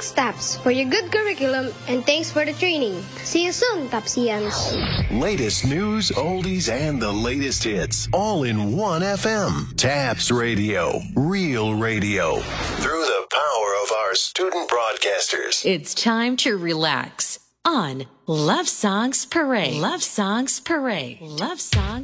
Thanks, TAPS, for your good curriculum, and thanks for the training. See you soon, Tapsians. Latest news, oldies, and the latest hits, all in one FM. TAPS Radio, real radio. Through the power of our student broadcasters. It's time to relax on Love Songs Parade. Love Songs Parade. Love Songs